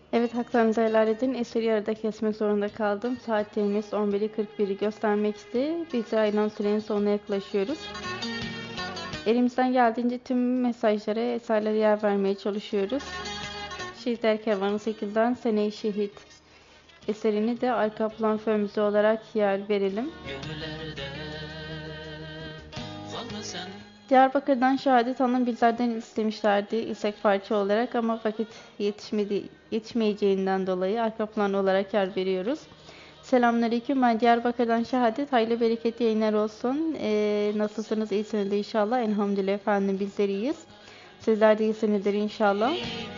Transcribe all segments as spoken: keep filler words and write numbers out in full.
Evet, haklarınızı helal edin. Eseri yarıda kesmek zorunda kaldım. Saatlerimiz on biri kırk biri göstermekte. Biz de aynen sürenin sonuna yaklaşıyoruz. Elimizden geldiğince tüm mesajlara, eserlere yer vermeye çalışıyoruz. Şehitler Kervanı sekizden Sene-i Şehit eserini de arka plan fön müziği olarak yer verelim. Diyarbakır'dan Şehadet Hanım bizlerden istemişlerdi istek parça olarak ama vakit yetişmedi, yetişmeyeceğinden dolayı arka plan olarak yer veriyoruz. Selamünaleyküm, ben Diyarbakır'dan Şehadet. Hayırlı bereketli yayınlar olsun. Ee, nasılsınız? İyisiniz inşallah. Elhamdülillah efendim, bizler iyiyiz. Sizler de iyisinizdir inşallah.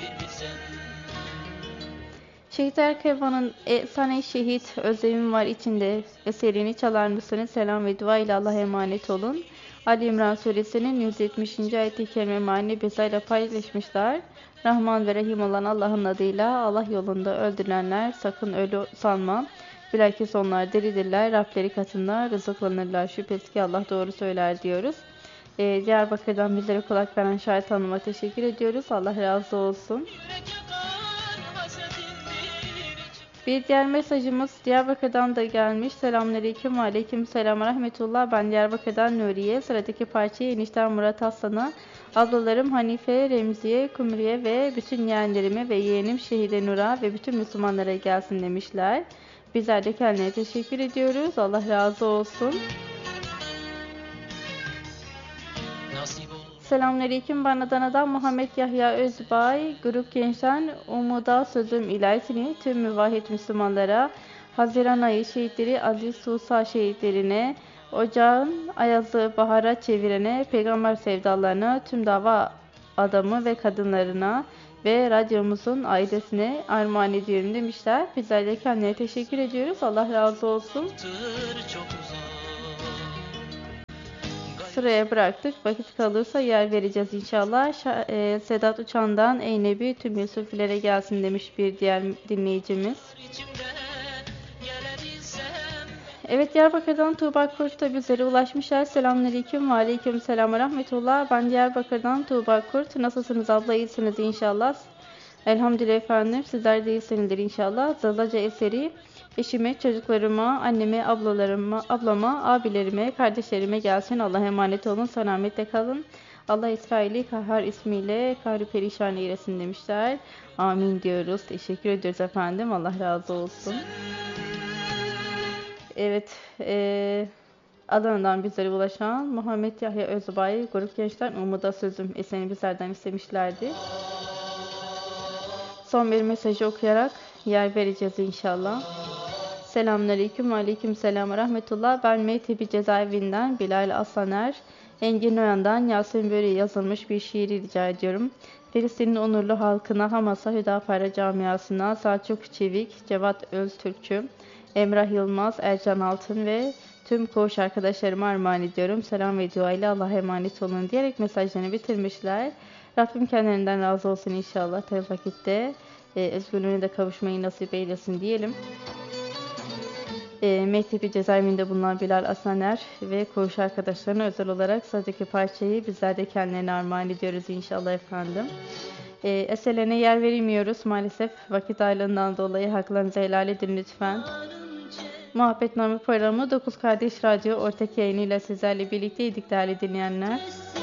Şehitler Kervan'ın Efsane Şehit Özlemim Var içinde eserini çalar mısınız? Selam ve dua ile Allah'a emanet olun. Ali İmran Suresinin yüz yetmişinci ayet-i kerime mealini bizlerle paylaşmışlar. Rahman ve Rahim olan Allah'ın adıyla, Allah yolunda öldürülenler sakın ölü sanma. Bilakis onlar diridirler, Rableri katında rızıklanırlar. Şüphesiz ki Allah doğru söyler diyoruz. Ee, Diyarbakır'dan bizlere kulak veren Şahit Hanım'a teşekkür ediyoruz. Allah razı olsun. Bir diğer mesajımız Diyarbakır'dan da gelmiş. Selamünaleyküm ve aleyküm selam rahmetullah. Ben Diyarbakır'dan Nuriye. Sıradaki parçayı enişten Murat Aslan'a, ablalarım Hanife, Remziye, Kumriye ve bütün yeğenlerime ve yeğenim Şehide Nur'a ve bütün Müslümanlara gelsin demişler. Bizler de kendine teşekkür ediyoruz. Allah razı olsun. Selamünaleyküm. Ben Adana'dan Muhammed Yahya Özbay. Grup Gençten Umuda Sözüm İlahisini tüm müvahhid Müslümanlara, Haziran ayı şehitleri Aziz Susa şehitlerine, ocağın ayazı bahara çevirene, peygamber sevdalarına, tüm dava adamı ve kadınlarına ve radyomuzun ailesine armağan ediyorum demişler. Bizler de kendine teşekkür ediyoruz. Allah razı olsun. Sıraya bıraktık. Vakit kalırsa yer vereceğiz inşallah. Şa e, Sedat Uçan'dan Ey Nebi tüm Yusufilere gelsin demiş bir diğer dinleyicimiz. Evet, Diyarbakır'dan Tuğba Kurt da bizlere ulaşmışlar. Selamünaleyküm ve aleyküm selam ve rahmetullah. Ben Diyarbakır'dan Tuğba Kurt. Nasılsınız abla? İyisiniz inşallah. Elhamdülillah efendim. Sizler de iyisinizdir inşallah. Zalaca eseri eşime, çocuklarıma, anneme, ablalarıma, ablama, abilerime, kardeşlerime gelsin. Allah'a emanet olun. Selametle kalın. Allah İsrail'i Kahhar ismiyle kahri perişan eylesin demişler. Amin diyoruz. Teşekkür ediyoruz efendim. Allah razı olsun. Evet, e, Adana'dan bizlere ulaşan Muhammed Yahya Özbay, Grup Gençten Umuda Sözüm eserini bizlerden istemişlerdi. Son bir mesajı okuyarak yer vereceğiz inşallah. Selamünaleyküm ve aleyküm selam ve rahmetullah. Ben Meytepe cezaevinden Bilal Aslaner, Engin Oyan'dan Yasin Böre'ye yazılmış bir şiiri rica ediyorum. Filistin'in onurlu halkına, Hamas'a, Hüdapara camiasına, Selçuk Çevik, Cevat Öztürkçü, Emrah Yılmaz, Ercan Altın ve tüm koğuş arkadaşlarıma armağan ediyorum. Selam ve dua ile Allah'a emanet olun diyerek mesajlarını bitirmişler. Rabbim kendilerinden razı olsun inşallah. Tabi vakitte e, özgürlüğüne de kavuşmayı nasip eylesin diyelim. E, Mehtepe cezaevinde bulunan Bilal Aslaner ve koğuş arkadaşlarına özel olarak sıradaki parçayı bizler de kendilerine armağan ediyoruz inşallah efendim. E, eserlerine yer veremiyoruz maalesef, vakit aylığından dolayı. Haklarınızı helal edin lütfen. Muhabbetname programı dokuz Kardeş Radyo ortak yayınıyla sizlerle birlikteydik değerli dinleyenler.